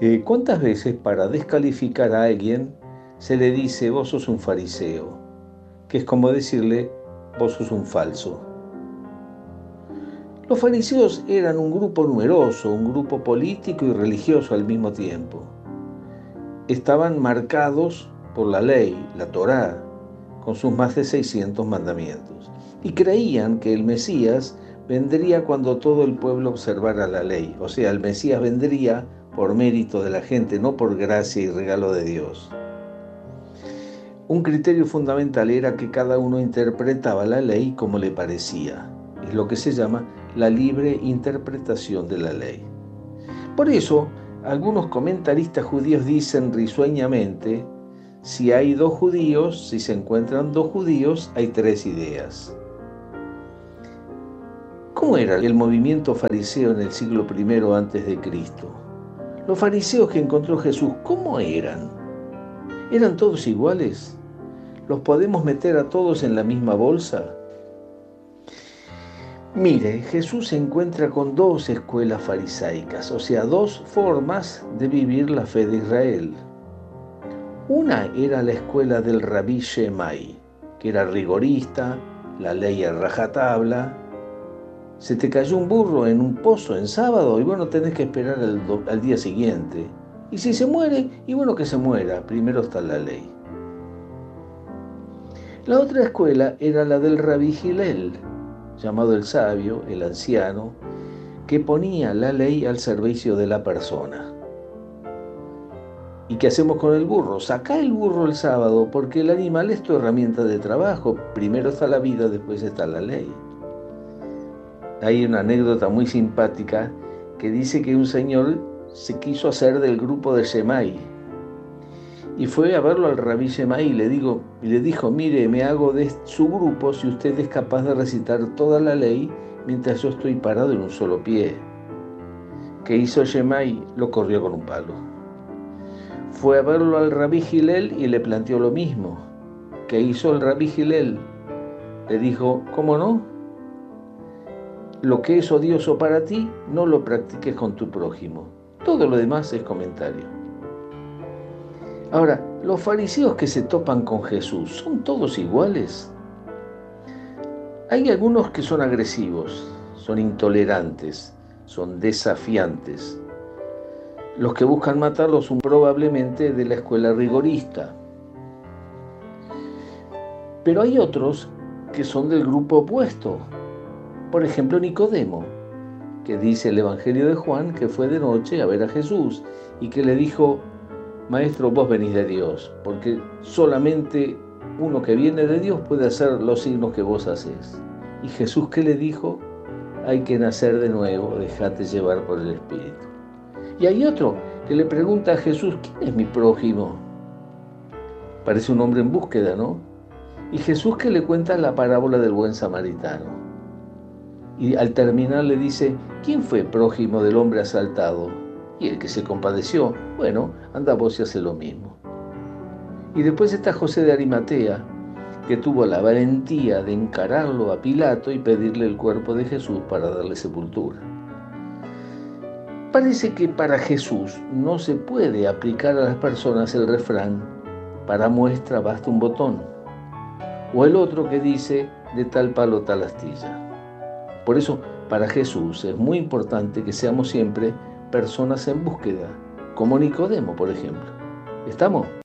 ¿Cuántas veces para descalificar a alguien se le dice vos sos un fariseo? Que es como decirle vos sos un falso. Los fariseos eran un grupo numeroso, un grupo político y religioso al mismo tiempo. Estaban marcados por la ley, la Torá, con sus más de 600 mandamientos. Y creían que el Mesías vendría cuando todo el pueblo observara la ley. O sea, el Mesías vendría por mérito de la gente, no por gracia y regalo de Dios. Un criterio fundamental era que cada uno interpretaba la ley como le parecía. Es lo que se llama la libre interpretación de la ley. Por eso, algunos comentaristas judíos dicen risueñamente, si hay dos judíos, si se encuentran dos judíos, hay tres ideas. ¿Cómo era el movimiento fariseo en el siglo I antes de Cristo? Los fariseos que encontró Jesús, ¿cómo eran? ¿Eran todos iguales? ¿Los podemos meter a todos en la misma bolsa? Mire, Jesús se encuentra con dos escuelas farisaicas, o sea, dos formas de vivir la fe de Israel. Una era la escuela del Rabí Shammai, que era rigorista, la ley a rajatabla. Se te cayó un burro en un pozo en sábado y bueno, tenés que esperar al día siguiente. Y si se muere, y bueno que se muera, primero está la ley. La otra escuela era la del Rabí Hillel, llamado el sabio, el anciano, que ponía la ley al servicio de la persona. ¿Y qué hacemos con el burro? Sacá el burro el sábado, porque el animal es tu herramienta de trabajo. Primero está la vida, después está la ley. Hay una anécdota muy simpática que dice que un señor se quiso hacer del grupo de Shammai y fue a verlo al Rabí Shammai y le dijo, mire, me hago de su grupo si usted es capaz de recitar toda la ley mientras yo estoy parado en un solo pie. ¿Qué hizo Shammai? Lo corrió con un palo. Fue a verlo al Rabí Hillel y le planteó lo mismo. ¿Qué hizo el Rabí Hillel? Le dijo, ¿cómo no? Lo que es odioso para ti, no lo practiques con tu prójimo. Todo lo demás es comentario. Ahora, los fariseos que se topan con Jesús, ¿son todos iguales? Hay algunos que son agresivos, son intolerantes, son desafiantes. Los que buscan matarlo son probablemente de la escuela rigorista. Pero hay otros que son del grupo opuesto. Por ejemplo, Nicodemo, que dice el Evangelio de Juan que fue de noche a ver a Jesús y que le dijo, Maestro, vos venís de Dios, porque solamente uno que viene de Dios puede hacer los signos que vos haces. Y Jesús, ¿qué le dijo? Hay que nacer de nuevo, déjate llevar por el Espíritu. Y hay otro que le pregunta a Jesús, ¿quién es mi prójimo? Parece un hombre en búsqueda, ¿no? Y Jesús que le cuenta la parábola del buen samaritano. Y al terminar le dice, ¿quién fue prójimo del hombre asaltado? Y el que se compadeció, bueno, anda vos y hace lo mismo. Y después está José de Arimatea, que tuvo la valentía de encararlo a Pilato y pedirle el cuerpo de Jesús para darle sepultura. Parece que para Jesús no se puede aplicar a las personas el refrán, para muestra basta un botón, o el otro que dice, de tal palo tal astilla. Por eso, para Jesús es muy importante que seamos siempre personas en búsqueda, como Nicodemo, por ejemplo. ¿Estamos?